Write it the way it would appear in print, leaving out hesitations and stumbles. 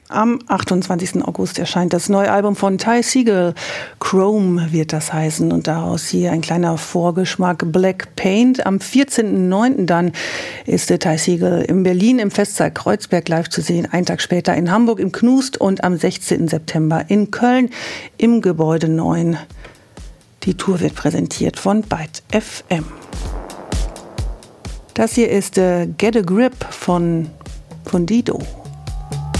Am 28. August erscheint das neue Album von Ty Segall. Chrome wird das heißen und daraus hier ein kleiner Vorgeschmack. Black Paint. Am 14.09. dann ist der Ty Segall in Berlin im Festsaal Kreuzberg live zu sehen. Einen Tag später in Hamburg im Knust und am 16. September in Köln im Gebäude 9. Die Tour wird präsentiert von Byte FM. Das hier ist Get a Grip von Dido.